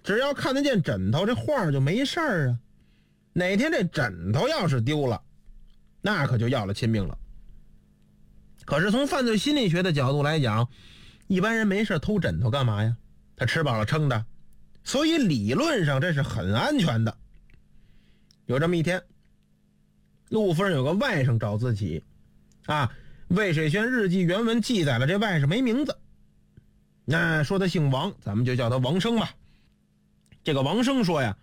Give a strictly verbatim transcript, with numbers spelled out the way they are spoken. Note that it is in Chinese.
只要看得见枕头，这画就没事儿啊。哪天这枕头要是丢了，那可就要了亲命了。可是从犯罪心理学的角度来讲，一般人没事偷枕头干嘛呀？他吃饱了撑的，所以理论上这是很安全的。有这么一天，陆夫人有个外甥找自己啊，魏水轩日记原文记载了这外甥没名字，那说他姓王，咱们就叫他王生吧。这个王生说呀，